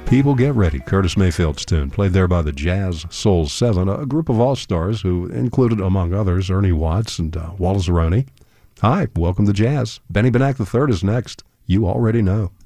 People Get Ready, Curtis Mayfield's tune, played there by the Jazz Soul 7, a group of all-stars who included, among others, Ernie Watts and Wallace Roney. Hi, welcome to Jazz. Benny Benack III is next. You already know.